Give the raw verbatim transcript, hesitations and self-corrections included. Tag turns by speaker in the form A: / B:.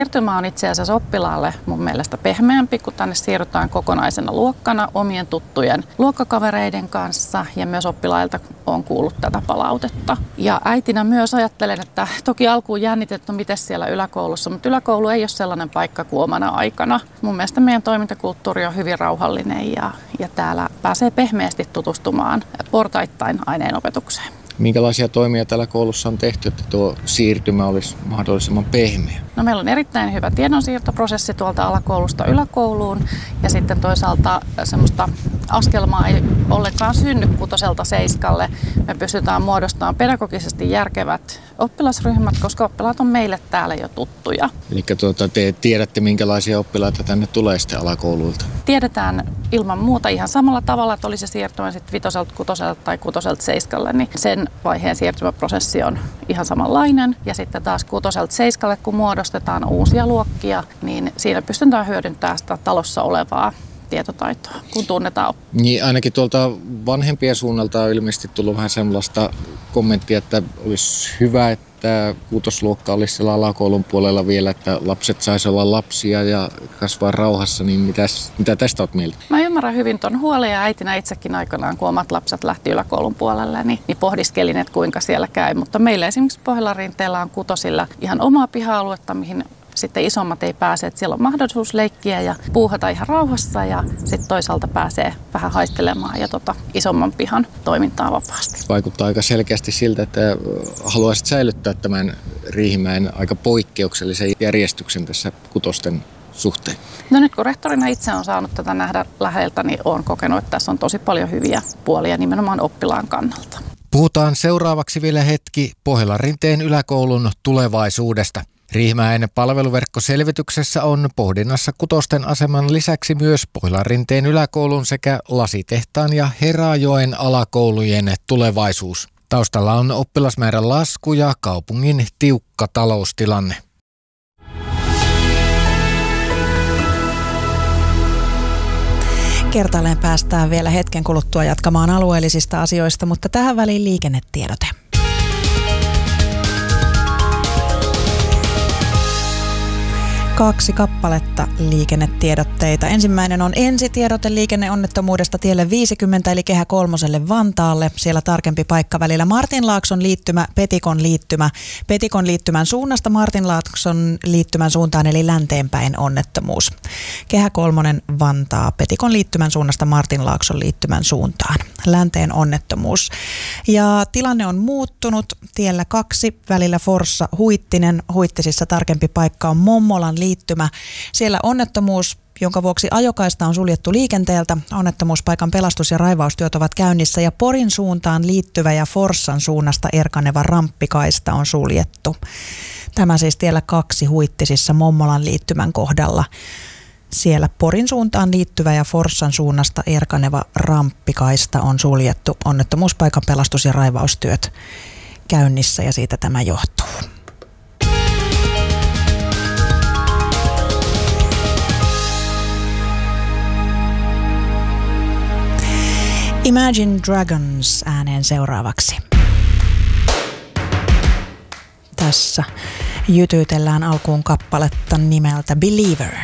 A: Siirtymä on itse asiassa oppilaalle mun mielestä pehmeämpi, kun tänne siirrytään kokonaisena luokkana omien tuttujen luokkakavereiden kanssa ja myös oppilailta on kuullut tätä palautetta. Ja äitinä myös ajattelen, että toki alkuun jännitetty, no miten siellä yläkoulussa, mutta yläkoulu ei ole sellainen paikka kuin omana aikana. Mun mielestä meidän toimintakulttuuri on hyvin rauhallinen ja, ja täällä pääsee pehmeästi tutustumaan portaittain aineenopetukseen.
B: Minkälaisia toimia täällä koulussa on tehty, että tuo siirtymä olisi mahdollisimman pehmeä?
A: No, meillä on erittäin hyvä tiedonsiirtoprosessi tuolta alakoulusta yläkouluun ja sitten toisaalta semmoista askelmaa ei ollenkaan synny kutoselta seiskalle. Me pystytään muodostamaan pedagogisesti järkevät oppilasryhmät, koska oppilaat on meille täällä jo tuttuja.
B: Eli tuota, te tiedätte, minkälaisia oppilaita tänne tulee sitten alakouluilta?
A: Tiedetään ilman muuta ihan samalla tavalla, että oli se siirtymä sitten vitoselta kutoselta tai kutoselta seiskalle, niin sen vaiheen siirtymäprosessi on ihan samanlainen. Ja sitten taas kutoselta seiskalle, kun muodostetaan uusia luokkia, niin siinä pystytään hyödyntämään sitä talossa olevaa tietotaitoa, kun tunnetaan.
B: Niin, ainakin tuolta vanhempien suunnalta on ilmeisesti tullut vähän sellaista kommenttia, että olisi hyvä, että kuutosluokka olisi siellä alakoulun puolella vielä, että lapset saisi olla lapsia ja kasvaa rauhassa, niin mitäs, mitä tästä olet mieltä?
A: Mä ymmärrän hyvin ton huolen ja äitinä itsekin aikanaan, kun omat lapset lähti yläkoulun puolelle, niin, niin pohdiskelin, että kuinka siellä käy. Mutta meillä esimerkiksi Pohjola-Rinteellä on kutosilla ihan omaa piha-aluetta, mihin sitten isommat ei pääse, että siellä on mahdollisuus leikkiä ja puuhata ihan rauhassa ja sitten toisaalta pääsee vähän haistelemaan ja tota isomman pihan toimintaa vapaasti.
B: Vaikuttaa aika selkeästi siltä, että haluaisit säilyttää tämän Riihimäen aika poikkeuksellisen järjestyksen tässä kutosten suhteen.
A: No nyt kun rehtorina itse on saanut tätä nähdä läheltä, niin olen kokenut, että tässä on tosi paljon hyviä puolia nimenomaan oppilaan kannalta.
C: Puhutaan seuraavaksi vielä hetki Pohjola-Rinteen yläkoulun tulevaisuudesta. Riihimäen palveluverkkoselvityksessä on pohdinnassa kutosten aseman lisäksi myös Pohjola-Rinteen yläkoulun sekä Lasitehtaan ja Herajoen alakoulujen tulevaisuus. Taustalla on oppilasmäärän lasku ja kaupungin tiukka taloustilanne.
D: Kertaalleen päästään vielä hetken kuluttua jatkamaan alueellisista asioista, mutta tähän väliin liikennetiedote. Kaksi kappaletta liikennetiedotteita. Ensimmäinen on ensitiedote liikenneonnettomuudesta tielle viisikymmentä eli Kehä kolmoselle Vantaalle. Siellä tarkempi paikka välillä Martinlaakson liittymä, Petikon liittymä. Petikon liittymän suunnasta Martinlaakson liittymän suuntaan eli länteenpäin onnettomuus. Kehä kolmonen Vantaa, Petikon liittymän suunnasta Martinlaakson liittymän suuntaan. Länteen onnettomuus. Ja tilanne on muuttunut. Tiellä kaksi välillä Forssa Huittinen. Huittisissa tarkempi paikka on Mommolan liittymä. Siellä onnettomuus, jonka vuoksi ajokaista on suljettu liikenteeltä. Onnettomuuspaikan pelastus- ja raivaustyöt ovat käynnissä ja Porin suuntaan liittyvä ja Forssan suunnasta erkaneva ramppikaista on suljettu. Tämä siis tiellä kaksi Huittisissa Mommolan liittymän kohdalla. Siellä Porin suuntaan liittyvä ja Forssan suunnasta erkaneva ramppikaista on suljettu. Onnettomuuspaikan pelastus- ja raivaustyöt käynnissä ja siitä tämä johtuu. Imagine Dragons ääneen seuraavaksi. Tässä jytyytellään alkuun kappaletta nimeltä Believer.